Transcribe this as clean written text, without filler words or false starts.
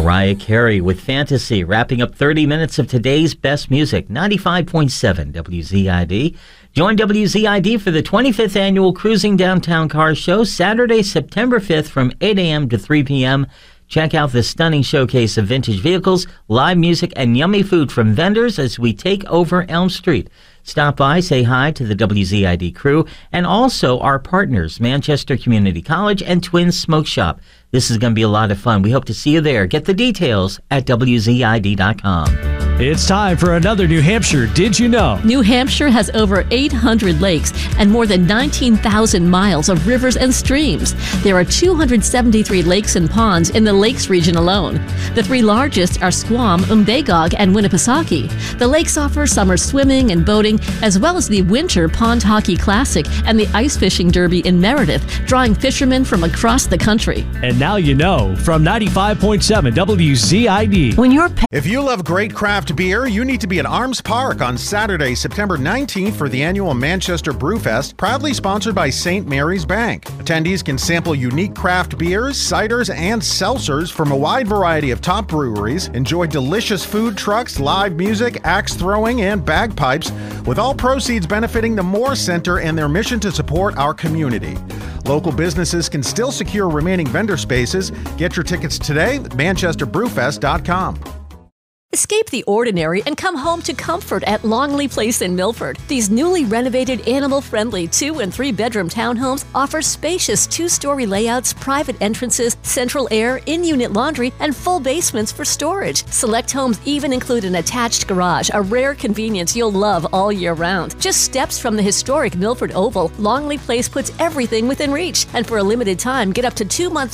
Mariah Carey with Fantasy, wrapping up 30 minutes of today's best music, 95.7 WZID. Join WZID for the 25th Annual Cruising Downtown Car Show, Saturday, September 5th from 8 a.m. to 3 p.m. Check out the stunning showcase of vintage vehicles, live music, and yummy food from vendors as we take over Elm Street. Stop by, say hi to the WZID crew, and also our partners, Manchester Community College and Twins Smoke Shop. This is going to be a lot of fun. We hope to see you there. Get the details at WZID.com. It's time for another New Hampshire Did You Know? New Hampshire has over 800 lakes and more than 19,000 miles of rivers and streams. There are 273 lakes and ponds in the Lakes region alone. The three largest are Squam, Umbagog, and Winnipesaukee. The lakes offer summer swimming and boating, as well as the Winter Pond Hockey Classic and the Ice Fishing Derby in Meredith, drawing fishermen from across the country. And now you know from 95.7 WZID. When you're If you love great craft beer, you need to be at Arms Park on Saturday, September 19th for the annual Manchester Brewfest, proudly sponsored by St. Mary's Bank. Attendees can sample unique craft beers, ciders, and seltzers from a wide variety of top breweries, enjoy delicious food trucks, live music, axe throwing, and bagpipes, with all proceeds benefiting the Moore Center and their mission to support our community. Local businesses can still secure remaining vendor spaces. Get your tickets today at manchesterbrewfest.com. Escape the ordinary and come home to comfort at Longley Place in Milford. These newly renovated, animal-friendly 2- and 3-bedroom townhomes offer spacious 2-story layouts, private entrances, central air, in-unit laundry, and full basements for storage. Select homes even include an attached garage, a rare convenience you'll love all year round. Just steps from the historic Milford Oval, Longley Place puts everything within reach. And for a limited time, get up to 2 months